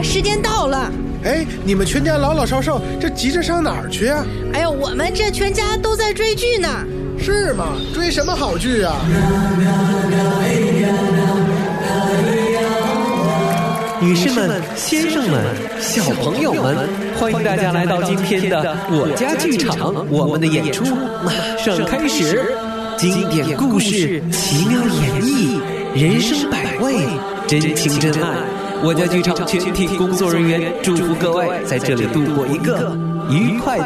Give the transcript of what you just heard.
时间到了。 哎，你们全家老老少少这急着上哪儿去啊？ 哎呦，我们这全家都在追剧呢。 是吗？追什么好剧啊？ 女士们、先生们、小朋友们，欢迎大家来到今天的我家剧场，我们的演出马上开始。经典故事，奇妙演绎，人生百味，真情真爱。我家剧场全体工作人员祝福各位在这里度过一个愉快